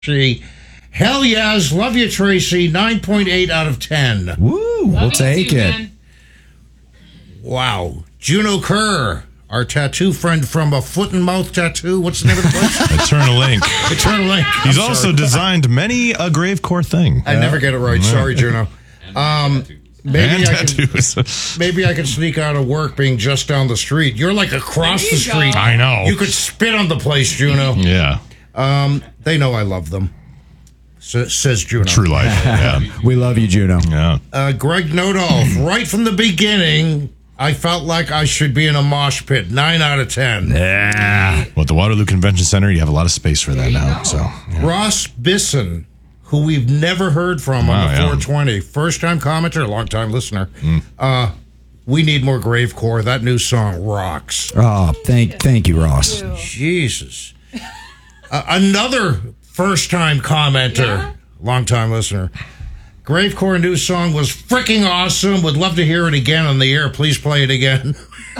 Tracy. Hell yes, love you, Tracy. 9.8 out of 10. Woo, we'll take it. Man. Wow. Juno Kerr, our tattoo friend from A Foot and Mouth Tattoo. What's the name of the place? Eternal Link. Eternal Link. He's I'm also sorry. designed many a Gravecore thing. I never get it right. Sorry, Juno. And Maybe tattoos. maybe I can sneak out of work being just down the street. You're like across There the you go. street. I know. You could spit on the place, Juno. Yeah. They know I love them. Says Juno. True life. Yeah. We love you, Juno. Yeah. Greg Nodolf, right from the beginning, I felt like I should be in a mosh pit. 9 out of 10. Yeah. Well, at the Waterloo Convention Center, you have a lot of space for that now. So, yeah. Ross Bisson, who we've never heard from on the 420. First-time commenter, long-time listener. We need more Gravecore. That new song rocks. Oh, thank you, Ross. Jesus. Another first-time commenter, Yeah? long-time listener. Gravecore new song was freaking awesome. Would love to hear it again on the air. Please play it again.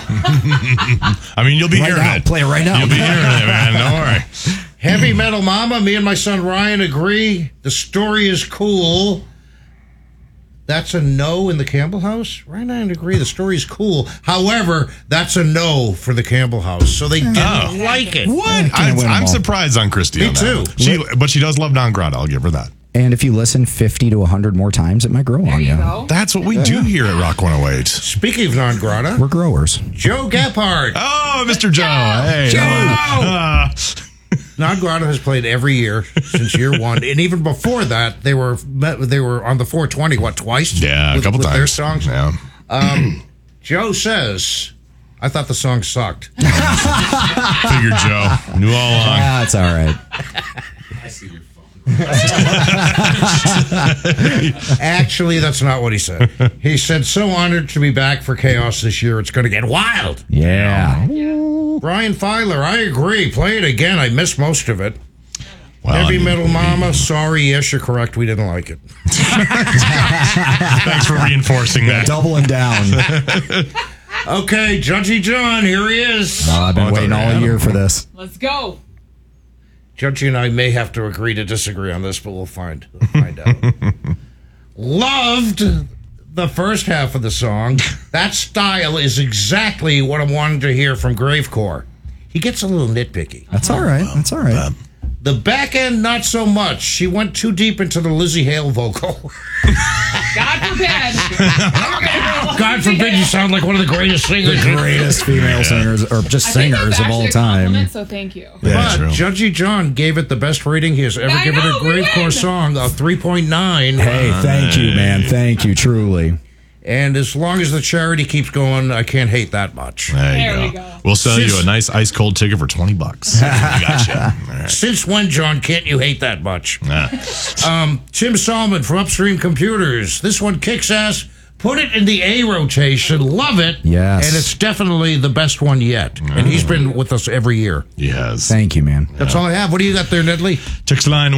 I mean, you'll be Right hearing now, it. play it right now. You'll be hearing it, man. Don't worry. Heavy Metal Mama, me and my son Ryan agree. The story is cool. That's a no in the Campbell house? Ryan and I agree. The story is cool. However, that's a no for the Campbell house. So they didn't like it. What? Can't win 'em I'm all. surprised on Christy. Me on that too. one. But she does love Non Grata. I'll give her that. And if you listen 50 to 100 more times, it might grow There on you you. go. That's what we do here at Rock 108. Speaking of non grata, We're growers. Joe Gephardt. Oh, Mr. Joe. Hey. Joe! Non grata has played every year since year one, and even before that, they were on the 420. What, twice? Yeah, a couple with times. their songs. Yeah. Joe says, "I thought the song sucked." Figured Joe. Knew all along. That's all right. Actually, that's not what he said. He said, "So honored to be back for Chaos this year. It's going to get wild." Yeah. Brian Filer, I agree. Play it again. I missed most of it. Well, Heavy I mean, Metal Mama, sorry, yes, you're correct. We didn't like it. Thanks for reinforcing that. Doubling down. Okay, Judgy John, here he is. I've been waiting all year for this. Let's go. Judgy and I may have to agree to disagree on this, but we'll find out. Loved the first half of the song. That style is exactly what I'm wanting to hear from Gravecore. He gets a little nitpicky. That's all right. That's all right. The back end, not so much. She went too deep into the Lizzie Hale vocal. God forbid. God forbid you sound like one of the greatest singers. Greatest female singers, or just I think that's singers of all actually a time. compliment, so thank you. Yeah, But true. Judgy John gave it the best rating he has ever I given know, a we Gravecore win. song, a 3.9. Hey, thank you, man. Thank you, truly. And as long as the charity keeps going, I can't hate that much. There we you go. We'll sell you a nice ice cold ticket for $20. Gotcha. All right. Since when, John, can't you hate that much? Yeah. Tim Solomon from Upstream Computers. This one kicks ass. Put it in the A rotation. Love it. Yes. And it's definitely the best one yet. And he's been with us every year. Yes. Thank you, man. That's all I have. What do you got there, Nedley? Text line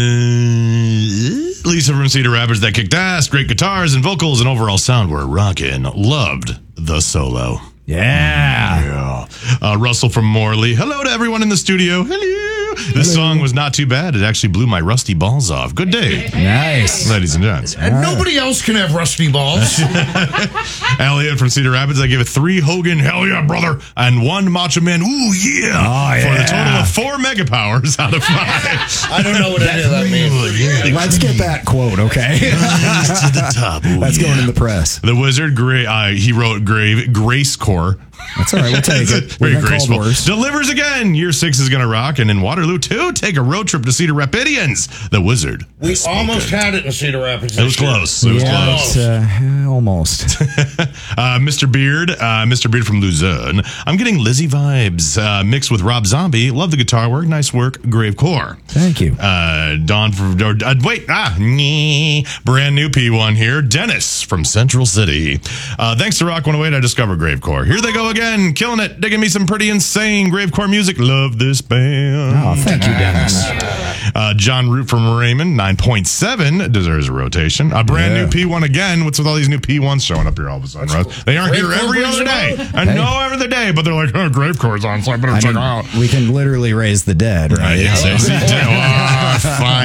was Lisa from Cedar Rapids. That kicked ass. Great guitars and vocals and overall sound were rockin'. Loved the solo. Yeah. Yeah. Russell from Morley. Hello to everyone in the studio. Hello. This song was not too bad. It actually blew my rusty balls off. Good day, Nice. ladies and gents. And nobody else can have rusty balls. Elliot from Cedar Rapids. I give it 3 Hogan, hell yeah, brother, and 1 Macho Man, ooh yeah, for the total of 4 mega powers out of 5. I don't know what any of that means. Let's get that quote, okay? To the top. Ooh, That's yeah. going in the press. The Wizard, he wrote Grace Core. That's all right. We'll take it. Very We've been called graceful. worse. Delivers again. Year 6 is going to rock. And in Waterloo, too, take a road trip to Cedar Rapidians. The Wizard. We has spoken. almost had it in Cedar Rapids. It was close. It was close. Almost. Mr. Beard from Luzerne. I'm getting Lizzie vibes mixed with Rob Zombie. Love the guitar work. Nice work. Gravecore. Thank you. Don from brand new P1 here. Dennis from Central City. Thanks to Rock 108, I discovered Gravecore. Here they go again, killing it, digging me some pretty insane Gravecore music. Love this band. Oh, thank you, Dennis. John Root from Raymond, 9.7, deserves a rotation. A brand new P1 again. What's with all these new P1s showing up here all of a sudden, Russ? They aren't here every other day. I know every other day, but they're like, oh, Grave Chord's on, so I better check it out. We can literally raise the dead, right? Yes, fine.